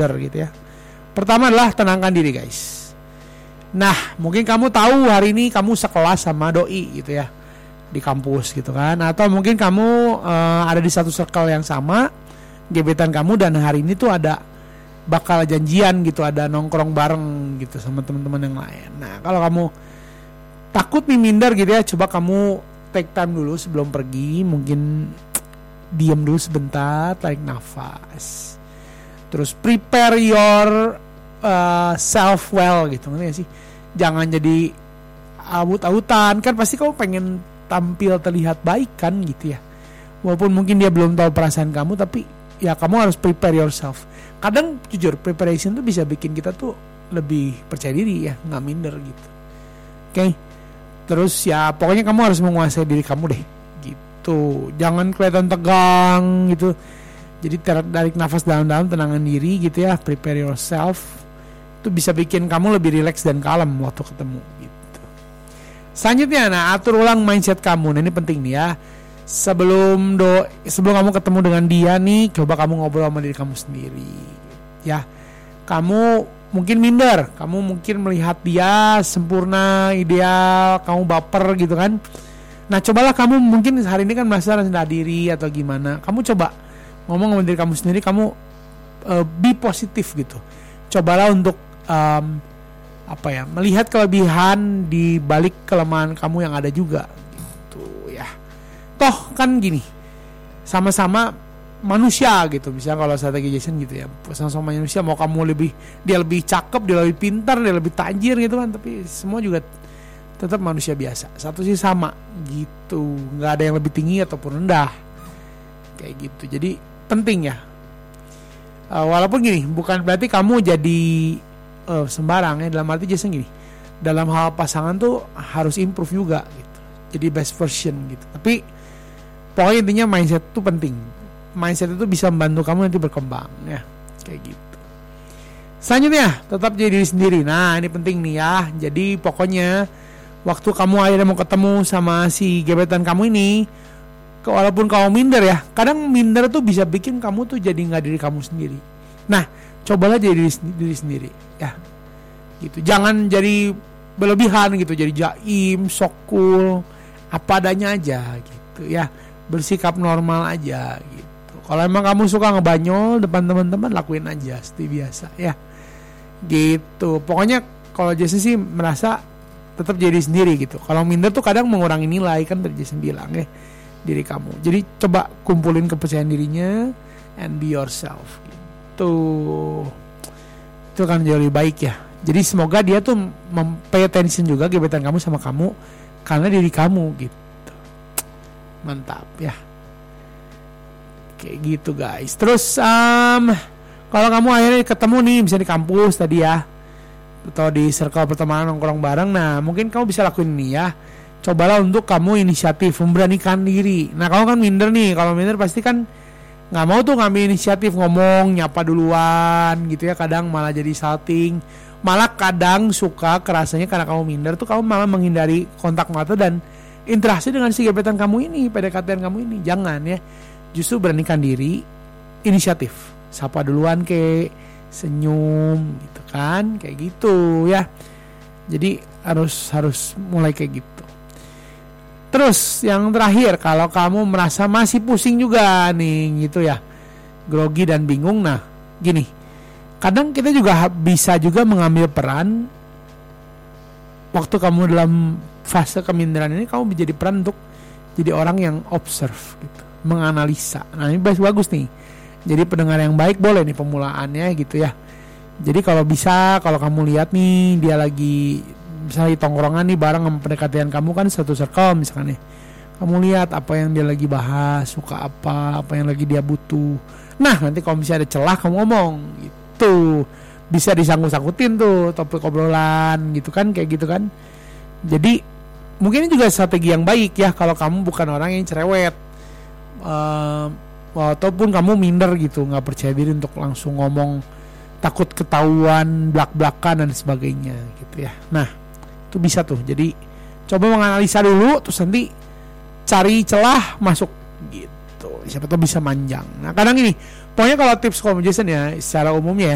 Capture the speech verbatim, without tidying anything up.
gitu ya. Pertama adalah tenangkan diri guys. Nah mungkin kamu tahu hari ini kamu sekelas sama doi gitu ya di kampus gitu kan, atau mungkin kamu uh, ada di satu circle yang sama gebetan kamu, dan hari ini tuh ada bakal janjian gitu, ada nongkrong bareng gitu sama teman-teman yang lain. Nah kalau kamu takut nih minder gitu ya, coba kamu take time dulu sebelum pergi, mungkin diam dulu sebentar, tarik nafas, terus prepare your uh, self well gitu, ngerti gak sih? Jangan jadi awut-awutan, kan pasti kamu pengen tampil terlihat baik kan gitu ya, walaupun mungkin dia belum tahu perasaan kamu, tapi ya kamu harus prepare yourself. Kadang jujur preparation tuh bisa bikin kita tuh lebih percaya diri ya, nggak minder gitu. Oke okay? Terus ya pokoknya kamu harus menguasai diri kamu deh gitu, jangan kelihatan tegang gitu. Jadi tarik nafas dalam-dalam, tenangin diri gitu ya, prepare yourself. Itu bisa bikin kamu lebih relax dan kalem waktu ketemu gitu. Selanjutnya, nah atur ulang mindset kamu. Nah ini penting nih ya. Sebelum do, sebelum kamu ketemu dengan dia nih, coba kamu ngobrol sama diri kamu sendiri. Ya, kamu mungkin minder, kamu mungkin melihat dia sempurna, ideal, kamu baper gitu kan. Nah cobalah kamu mungkin hari ini kan merasa rendah diri atau gimana. Kamu coba ngomong sama diri kamu sendiri, kamu uh, be positif gitu. Cobalah untuk um, apa ya, melihat kelebihan di balik kelemahan kamu yang ada juga gitu ya. Toh kan gini, sama-sama manusia gitu. Misalnya kalau strategi Jason gitu ya, sama-sama manusia, mau kamu lebih, dia lebih cakep, dia lebih pintar, dia lebih tajir gitu kan, tapi semua juga tetap manusia biasa. Satu sih sama gitu, nggak ada yang lebih tinggi ataupun rendah kayak gitu. Jadi penting ya, uh, walaupun gini, bukan berarti kamu jadi Uh, sembarang ya, dalam arti Jason gini, dalam hal pasangan tuh harus improve juga gitu, jadi best version gitu. Tapi pokoknya intinya mindset tuh penting. Mindset itu bisa membantu kamu nanti berkembang ya, kayak gitu. Selanjutnya, tetap jadi diri sendiri. Nah ini penting nih ya. Jadi pokoknya waktu kamu akhirnya mau ketemu sama si gebetan kamu ini, walaupun kamu minder ya, kadang minder tuh bisa bikin kamu tuh jadi nggak diri kamu sendiri. Nah cobalah jadi diri, diri sendiri ya gitu. Jangan jadi berlebihan gitu, jadi jaim, sok cool, apa adanya aja gitu ya, bersikap normal aja gitu. Kalau emang kamu suka ngebanyol depan teman-teman, lakuin aja seperti biasa ya gitu. Pokoknya kalau Jason sih merasa tetap jadi sendiri gitu. Kalau minder tuh kadang mengurangi nilai, kan tadi Jason bilang ya, diri kamu. Jadi coba kumpulin kepercayaan dirinya and be yourself gitu. Itu kan jauh lebih baik ya. Jadi semoga dia tuh pay attention juga gebetan kamu sama kamu karena diri kamu gitu. Mantap ya. Kayak gitu guys. Terus um, kalau kamu akhirnya ketemu nih, bisa di kampus tadi ya, atau di circle pertemanan nongkrong bareng, nah mungkin kamu bisa lakuin ini ya. Cobalah untuk kamu inisiatif, memberanikan diri. Nah kalau kan minder nih, kalau minder pasti kan nggak mau tuh ngambil inisiatif, ngomong, nyapa duluan gitu ya. Kadang malah jadi salting, malah kadang suka kerasanya karena kamu minder tuh kamu malah menghindari kontak mata dan interaksi dengan si gebetan kamu ini, P D K T-an kamu ini. Jangan ya, justru beranikan diri, inisiatif, sapa duluan kek, senyum gitu kan, kayak gitu ya. Jadi harus harus mulai kayak gitu. Terus yang terakhir, kalau kamu merasa masih pusing juga nih gitu ya, grogi dan bingung, nah gini, kadang kita juga bisa juga mengambil peran waktu kamu dalam fase keminderan ini. Kamu menjadi peran untuk jadi orang yang observe gitu, menganalisa. Nah ini bagus nih, jadi pendengar yang baik boleh nih pemulaannya gitu ya. Jadi kalau bisa, kalau kamu lihat nih dia lagi misalnya di tongkrongan nih bareng sama pendekatan kamu kan satu circle misalkan nih, kamu lihat apa yang dia lagi bahas, suka apa, apa yang lagi dia butuh. Nah nanti kalau misalnya ada celah kamu ngomong gitu, bisa disangkut-sangkutin tuh topik obrolan gitu kan, kayak gitu kan. Jadi mungkin ini juga strategi yang baik ya kalau kamu bukan orang yang cerewet, uh, ataupun kamu minder gitu, nggak percaya diri untuk langsung ngomong, takut ketahuan blak-blakan dan sebagainya gitu ya. Nah itu bisa tuh, jadi coba menganalisa dulu, terus nanti cari celah masuk gitu, siapa tahu bisa manjang. Nah kadang ini pokoknya kalau tips kalau Jason ya secara umumnya ya,